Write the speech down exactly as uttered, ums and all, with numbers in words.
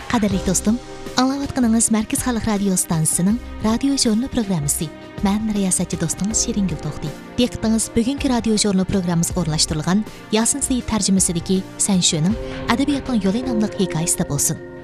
Qadirli dostum, anlayotganınız Mərkəz Xalq Radio stansiyasının radio jurnal proqramısı. Mən riyasətçi dostunuz Şeringül Toxti. Diqqətiniz bugünkü radio jurnal proqramımız orlaşdırılğan Yasin Seyit tərcüməsindəki Sən şöның ədəbiyyatın yolu namlıq hekayəsində olsun.